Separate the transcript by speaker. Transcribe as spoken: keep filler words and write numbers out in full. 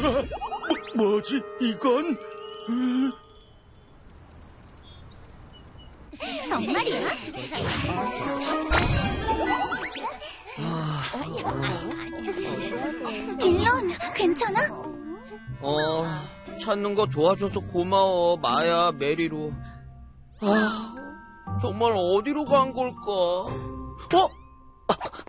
Speaker 1: 뭐, 뭐지 이건?
Speaker 2: 정말이야? 딜런, 괜찮아?
Speaker 3: 어, 찾는 거 도와줘서 고마워, 마야, 메리로. 아, 정말 어디로 간 걸까? 어?